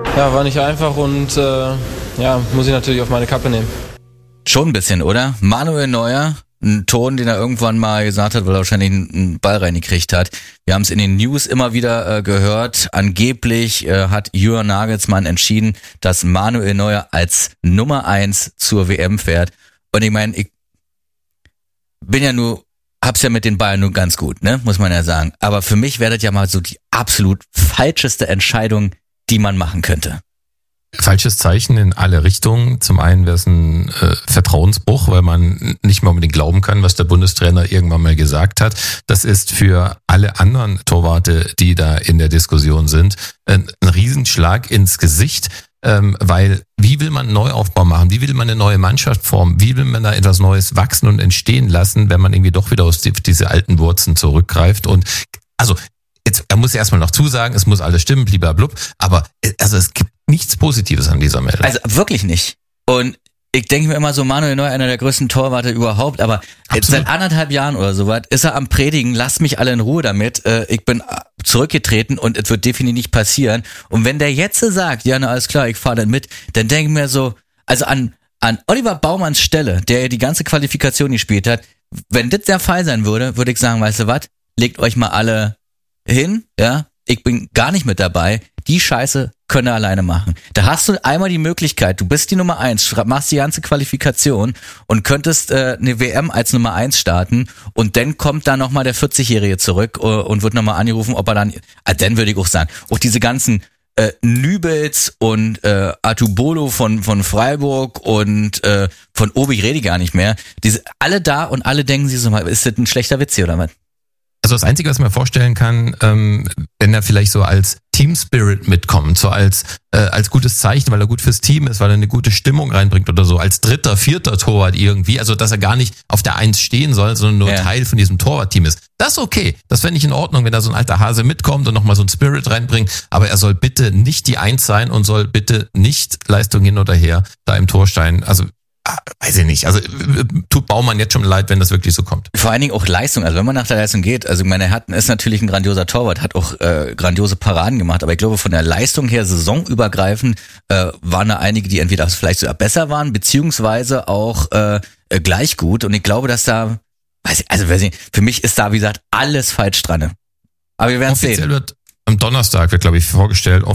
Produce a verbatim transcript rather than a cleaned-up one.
Ja, war nicht einfach und äh, ja, muss ich natürlich auf meine Kappe nehmen. Schon ein bisschen, oder? Manuel Neuer, ein Ton, den er irgendwann mal gesagt hat, weil er wahrscheinlich einen Ball reingekriegt hat. Wir haben es in den News immer wieder äh, gehört. Angeblich äh, hat Julian Nagelsmann entschieden, dass Manuel Neuer als Nummer eins zur W M fährt. Und ich meine, ich bin ja nur, hab's ja mit den Bayern nur ganz gut, ne, muss man ja sagen. Aber für mich wäre das ja mal so die absolut falscheste Entscheidung, die man machen könnte. Falsches Zeichen in alle Richtungen. Zum einen wäre es ein äh, Vertrauensbruch, weil man nicht mehr unbedingt glauben kann, was der Bundestrainer irgendwann mal gesagt hat. Das ist für alle anderen Torwarte, die da in der Diskussion sind, ein, ein Riesenschlag ins Gesicht, ähm, weil wie will man einen Neuaufbau machen? Wie will man eine neue Mannschaft formen? Wie will man da etwas Neues wachsen und entstehen lassen, wenn man irgendwie doch wieder aus die, diese alten Wurzeln zurückgreift? Und also jetzt, er muss erstmal noch zusagen, es muss alles stimmen, bliblablub, aber also es gibt nichts Positives an dieser Meldung. Also wirklich nicht. Und ich denke mir immer so, Manuel Neuer, einer der größten Torwarte überhaupt, aber jetzt seit anderthalb Jahren oder so was ist er am Predigen, lasst mich alle in Ruhe damit, ich bin zurückgetreten und es wird definitiv nicht passieren. Und wenn der jetzt sagt, ja, na alles klar, ich fahre dann mit, dann denke ich mir so, also an, an Oliver Baumanns Stelle, der ja die ganze Qualifikation gespielt hat, wenn das der Fall sein würde, würde ich sagen, weißt du was, legt euch mal alle hin, ja, ich bin gar nicht mit dabei, die Scheiße könnt ihr alleine machen. Da hast du einmal die Möglichkeit, du bist die Nummer eins, machst die ganze Qualifikation und könntest äh, eine W M als Nummer eins starten und dann kommt da nochmal der vierzigjährige zurück uh, und wird nochmal angerufen, ob er dann, ah, dann würde ich auch sagen, auch diese ganzen äh, Nübels und äh, Atubolo von von Freiburg und äh, von Obi rede ich gar nicht mehr, diese alle da und alle denken sich so mal, ist das ein schlechter Witz hier oder was? Also das Einzige, was ich mir vorstellen kann, ähm, wenn er vielleicht so als Team Spirit mitkommt, so als äh, als gutes Zeichen, weil er gut fürs Team ist, weil er eine gute Stimmung reinbringt oder so, als dritter, vierter Torwart irgendwie, also dass er gar nicht auf der Eins stehen soll, sondern nur ja. Teil von diesem Torwartteam ist. Das ist okay, das fände ich in Ordnung, wenn da so ein alter Hase mitkommt und nochmal so ein Spirit reinbringt, aber er soll bitte nicht die Eins sein und soll bitte nicht Leistung hin oder her da im Torstein, also weiß ich nicht, also tut Baumann jetzt schon leid, wenn das wirklich so kommt. Vor allen Dingen auch Leistung, also wenn man nach der Leistung geht, also ich meine, er hat, ist natürlich ein grandioser Torwart, hat auch äh, grandiose Paraden gemacht, aber ich glaube von der Leistung her, saisonübergreifend, äh, waren da einige, die entweder vielleicht sogar besser waren, beziehungsweise auch äh, gleich gut und ich glaube, dass da, weiß ich, also weiß ich, für mich ist da, wie gesagt, alles falsch dran. Aber wir werden sehen. Wird am Donnerstag wird, glaube ich, vorgestellt,